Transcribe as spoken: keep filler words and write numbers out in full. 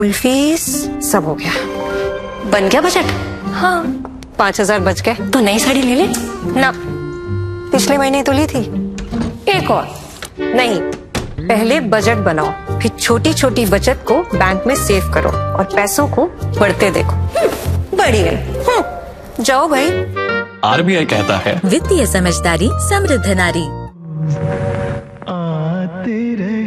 Fees सब हो गया। बन गया बजट? हाँ, पाँच हजार बच गए। तो नई साड़ी ले ले ना, पिछले महीने तो ली थी। एक और नहीं, पहले बजट बनाओ, फिर छोटी छोटी बचत को बैंक में सेव करो और पैसों को बढ़ते देखो। बढ़ी गई। जाओ भाई। आरबीआई कहता है वित्तीय समझदारी समृद्ध नारी। आते रहे